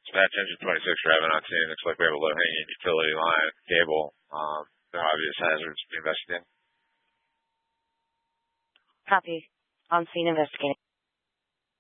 That 10-26 driving on scene. Looks like we have a low-hanging utility line cable. No obvious hazards to be investigated. Copy. On scene investigating.